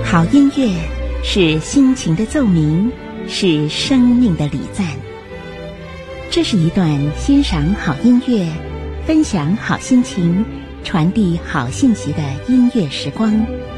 好音乐是心情的奏鸣，是生命的礼赞。这是一段欣赏好音乐、分享好心情、传递好信息的音乐时光。